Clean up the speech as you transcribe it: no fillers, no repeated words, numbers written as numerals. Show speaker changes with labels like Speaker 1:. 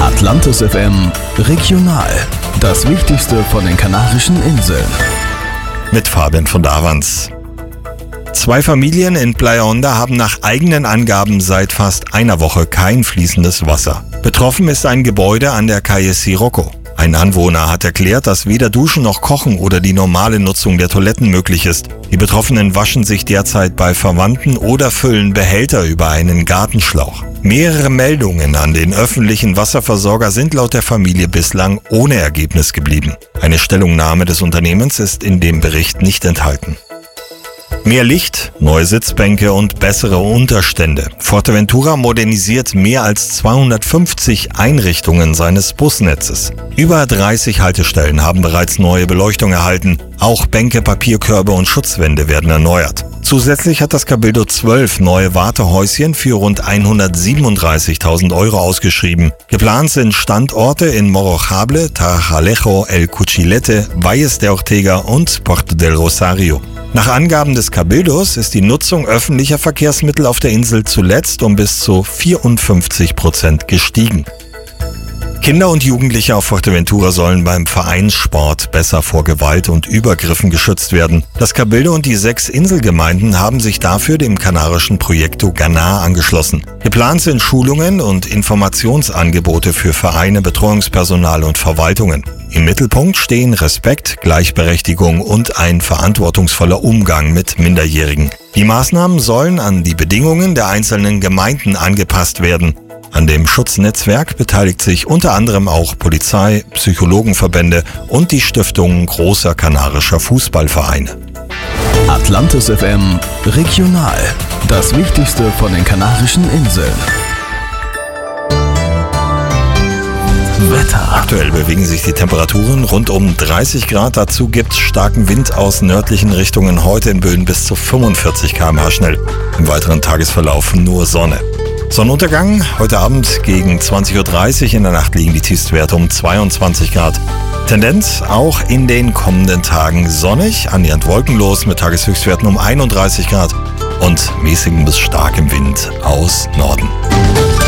Speaker 1: Atlantis FM Regional. Das Wichtigste von den Kanarischen Inseln.
Speaker 2: Mit Fabian von Davans. 2 Familien in Playa Honda haben nach eigenen Angaben seit fast einer Woche kein fließendes Wasser. Betroffen ist ein Gebäude an der Calle Sirocco. Ein Anwohner hat erklärt, dass weder Duschen noch Kochen oder die normale Nutzung der Toiletten möglich ist. Die Betroffenen waschen sich derzeit bei Verwandten oder füllen Behälter über einen Gartenschlauch. Mehrere Meldungen an den öffentlichen Wasserversorger sind laut der Familie bislang ohne Ergebnis geblieben. Eine Stellungnahme des Unternehmens ist in dem Bericht nicht enthalten. Mehr Licht, neue Sitzbänke und bessere Unterstände. Fuerteventura modernisiert mehr als 250 Einrichtungen seines Busnetzes. Über 30 Haltestellen haben bereits neue Beleuchtung erhalten. Auch Bänke, Papierkörbe und Schutzwände werden erneuert. Zusätzlich hat das Cabildo 12 neue Wartehäuschen für rund 137.000 € ausgeschrieben. Geplant sind Standorte in Morrojable, Tarajalejo, El Cuchillete, Valles de Ortega und Puerto del Rosario. Nach Angaben des Cabildos ist die Nutzung öffentlicher Verkehrsmittel auf der Insel zuletzt um bis zu 54% gestiegen. Kinder und Jugendliche auf Fuerteventura sollen beim Vereinssport besser vor Gewalt und Übergriffen geschützt werden. Das Cabildo und die 6 Inselgemeinden haben sich dafür dem kanarischen Proyecto Ganar angeschlossen. Geplant sind Schulungen und Informationsangebote für Vereine, Betreuungspersonal und Verwaltungen. Im Mittelpunkt stehen Respekt, Gleichberechtigung und ein verantwortungsvoller Umgang mit Minderjährigen. Die Maßnahmen sollen an die Bedingungen der einzelnen Gemeinden angepasst werden. An dem Schutznetzwerk beteiligt sich unter anderem auch Polizei, Psychologenverbände und die Stiftung großer kanarischer Fußballvereine.
Speaker 1: Atlantis FM Regional. Das Wichtigste von den Kanarischen Inseln. Wetter.
Speaker 2: Aktuell bewegen sich die Temperaturen rund um 30 Grad. Dazu gibt es starken Wind aus nördlichen Richtungen, heute in Böen bis zu 45 km/h schnell. Im weiteren Tagesverlauf nur Sonne. Sonnenuntergang heute Abend gegen 20.30 Uhr. In der Nacht liegen die Tiefstwerte um 22 Grad. Tendenz auch in den kommenden Tagen sonnig, annähernd wolkenlos mit Tageshöchstwerten um 31 Grad und mäßigem bis starkem Wind aus Norden.